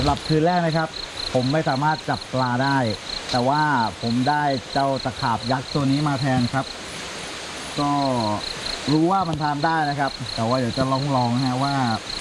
สำหรับคืนแรกนะครับผมไม่สามารถจับปลาได้ แต่ว่าผมได้เจ้าตะขาบยักษ์ตัวนี้มาแทนครับก็รู้ว่ามันทานได้นะครับแต่ว่าเดี๋ยวจะลองนะฮะว่า